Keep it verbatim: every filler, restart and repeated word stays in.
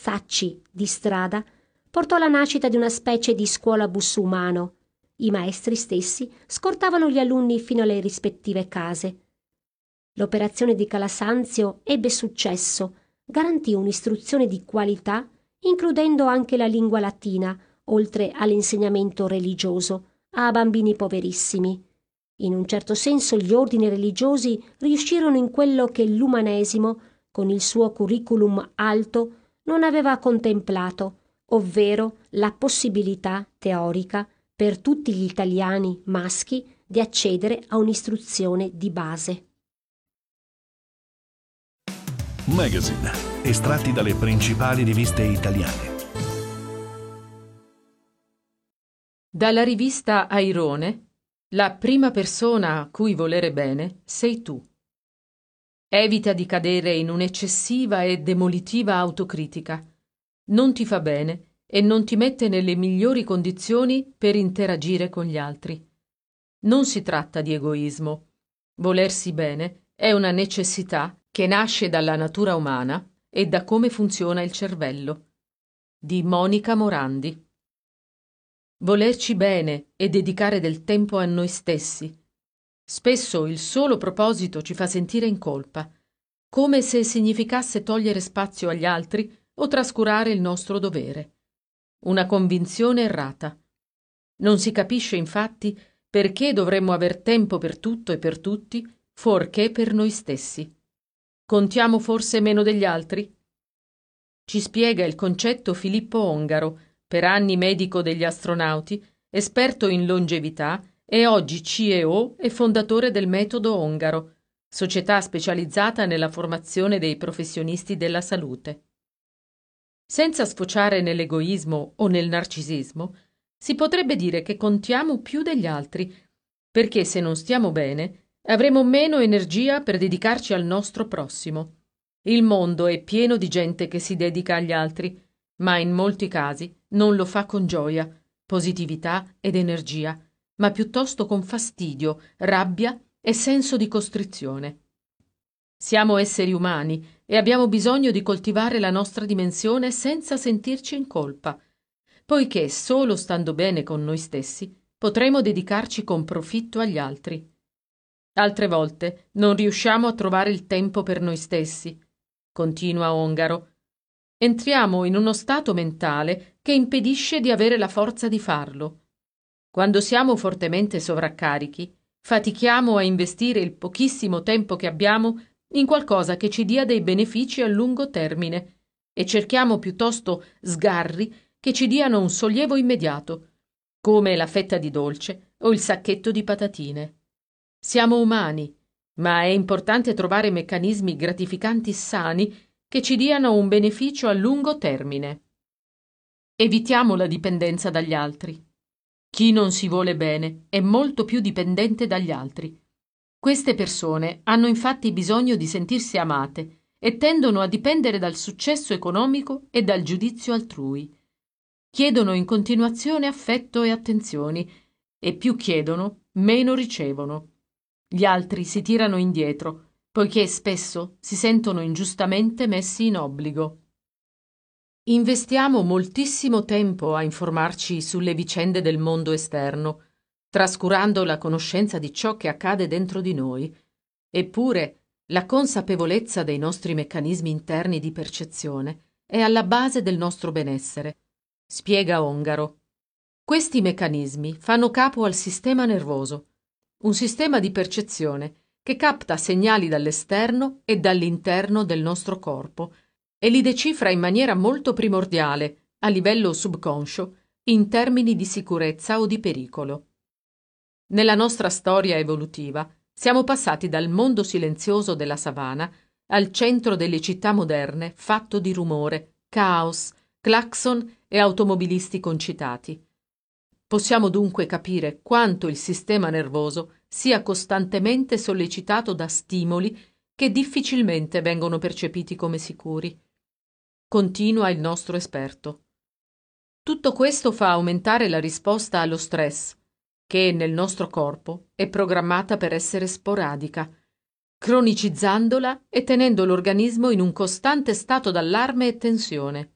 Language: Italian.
mestacci di strada portò alla nascita di una specie di scuola bussumano. I maestri stessi scortavano gli alunni fino alle rispettive case. L'operazione di Calasanzio ebbe successo, garantì un'istruzione di qualità, includendo anche la lingua latina, oltre all'insegnamento religioso, a bambini poverissimi. In un certo senso gli ordini religiosi riuscirono in quello che l'umanesimo, con il suo curriculum alto, non aveva contemplato, ovvero la possibilità teorica per tutti gli italiani maschi di accedere a un'istruzione di base. Magazine, estratti dalle principali riviste italiane. Dalla rivista Airone, la prima persona a cui volere bene sei tu. Evita di cadere in un'eccessiva e demolitiva autocritica. Non ti fa bene e non ti mette nelle migliori condizioni per interagire con gli altri. Non si tratta di egoismo. Volersi bene è una necessità che nasce dalla natura umana e da come funziona il cervello. Di Monica Morandi. Volerci bene e dedicare del tempo a noi stessi. Spesso il solo proposito ci fa sentire in colpa, come se significasse togliere spazio agli altri o trascurare il nostro dovere. Una convinzione errata. Non si capisce infatti perché dovremmo aver tempo per tutto e per tutti, fuorché per noi stessi. Contiamo forse meno degli altri? Ci spiega il concetto Filippo Ongaro, per anni medico degli astronauti, esperto in longevità e oggi C E O e fondatore del Metodo Ongaro, società specializzata nella formazione dei professionisti della salute. Senza sfociare nell'egoismo o nel narcisismo, si potrebbe dire che contiamo più degli altri, perché se non stiamo bene avremo meno energia per dedicarci al nostro prossimo. Il mondo è pieno di gente che si dedica agli altri, ma in molti casi non lo fa con gioia, positività ed energia, ma piuttosto con fastidio, rabbia e senso di costrizione. Siamo esseri umani e abbiamo bisogno di coltivare la nostra dimensione senza sentirci in colpa, poiché solo stando bene con noi stessi potremo dedicarci con profitto agli altri. Altre volte non riusciamo a trovare il tempo per noi stessi. Continua Ongaro. Entriamo in uno stato mentale che impedisce di avere la forza di farlo. Quando siamo fortemente sovraccarichi, fatichiamo a investire il pochissimo tempo che abbiamo in qualcosa che ci dia dei benefici a lungo termine e cerchiamo piuttosto sgarri che ci diano un sollievo immediato, come la fetta di dolce o il sacchetto di patatine. Siamo umani, ma è importante trovare meccanismi gratificanti sani che ci diano un beneficio a lungo termine. Evitiamo la dipendenza dagli altri. Chi non si vuole bene è molto più dipendente dagli altri. Queste persone hanno infatti bisogno di sentirsi amate e tendono a dipendere dal successo economico e dal giudizio altrui. Chiedono in continuazione affetto e attenzioni, e più chiedono, meno ricevono. Gli altri si tirano indietro, poiché spesso si sentono ingiustamente messi in obbligo. Investiamo moltissimo tempo a informarci sulle vicende del mondo esterno, trascurando la conoscenza di ciò che accade dentro di noi. Eppure, la consapevolezza dei nostri meccanismi interni di percezione è alla base del nostro benessere, spiega Ongaro. Questi meccanismi fanno capo al sistema nervoso, un sistema di percezione che capta segnali dall'esterno e dall'interno del nostro corpo e li decifra in maniera molto primordiale, a livello subconscio, in termini di sicurezza o di pericolo. Nella nostra storia evolutiva siamo passati dal mondo silenzioso della savana al centro delle città moderne fatto di rumore, caos, clacson e automobilisti concitati. Possiamo dunque capire quanto il sistema nervoso sia costantemente sollecitato da stimoli che difficilmente vengono percepiti come sicuri. Continua il nostro esperto. Tutto questo fa aumentare la risposta allo stress, che nel nostro corpo è programmata per essere sporadica, cronicizzandola e tenendo l'organismo in un costante stato d'allarme e tensione.